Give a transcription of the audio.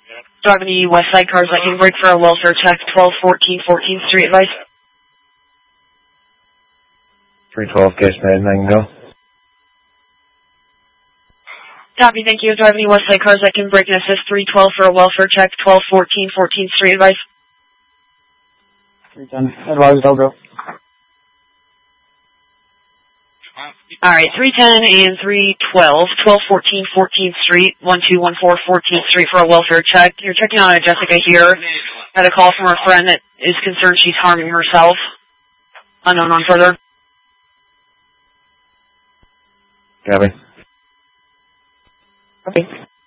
Driving the West Side Cars Lightning Break for a welfare check, 1214 14th Street advice. 312, case made, I can go. Copy, thank you. Driving the West Side Cars Lightning Break, Nessus 312 for a welfare check, 1214 14th Street advice. 310, advise, I'll go. Alright, 310 and 312, 1214 14th Street, 1214 14th Street for a welfare check. You're checking on a Jessica here. Had a call from her friend that is concerned she's harming herself. Unknown on further. Copy. Okay.